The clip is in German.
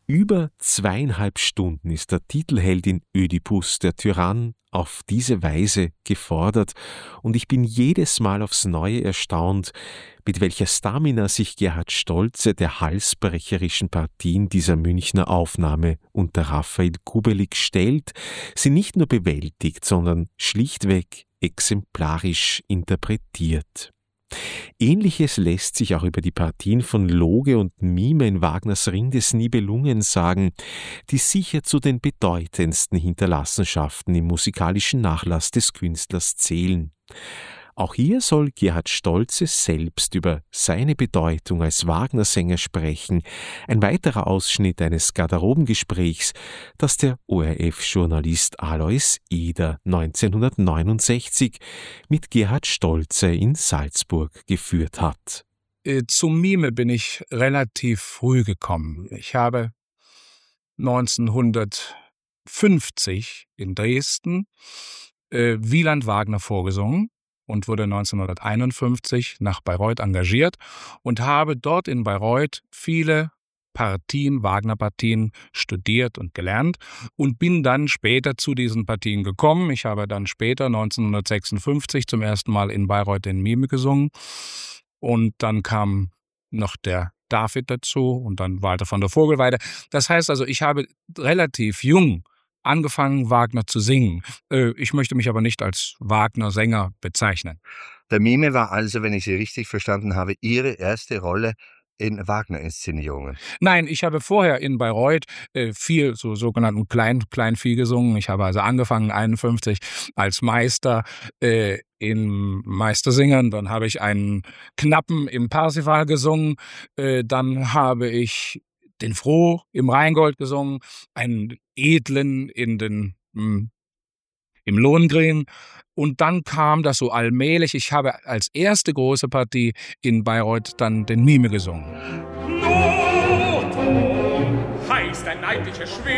Über 2,5 Stunden ist der Titelheldin Ödipus, der Tyrann, auf diese Weise gefordert, und ich bin jedes Mal aufs Neue erstaunt, mit welcher Stamina sich Gerhard Stoltze der halsbrecherischen Partien dieser Münchner Aufnahme unter Raphael Kubelik stellt, sie nicht nur bewältigt, sondern schlichtweg exemplarisch interpretiert. Ähnliches lässt sich auch über die Partien von Loge und Mime in Wagners Ring des Nibelungen sagen, die sicher zu den bedeutendsten Hinterlassenschaften im musikalischen Nachlass des Künstlers zählen. Auch hier soll Gerhard Stoltze selbst über seine Bedeutung als Wagner-Sänger sprechen. Ein weiterer Ausschnitt eines Garderobengesprächs, das der ORF-Journalist Alois Eder 1969 mit Gerhard Stoltze in Salzburg geführt hat. Zum Mime bin ich relativ früh gekommen. Ich habe 1950 in Dresden Wieland Wagner vorgesungen und wurde 1951 nach Bayreuth engagiert und habe dort in Bayreuth viele Partien, Wagner-Partien studiert und gelernt und bin dann später zu diesen Partien gekommen. Ich habe dann später 1956 zum ersten Mal in Bayreuth den Mime gesungen und dann kam noch der David dazu und dann Walter von der Vogelweide. Das heißt also, ich habe relativ jung angefangen, Wagner zu singen. Ich möchte mich aber nicht als Wagner-Sänger bezeichnen. Der Mime war also, wenn ich Sie richtig verstanden habe, Ihre erste Rolle in Wagner-Inszenierungen? Nein, ich habe vorher in Bayreuth viel so sogenannten Kleinvieh gesungen. Ich habe also angefangen 51 als Meister in Meistersingern. Dann habe ich einen Knappen im Parsifal gesungen. Dann habe ich den Froh im Rheingold gesungen, einen Edlen im Lohengrin. Und dann kam das so allmählich. Ich habe als erste große Partie in Bayreuth dann den Mime gesungen. Noto heißt ein leidliches Schwert.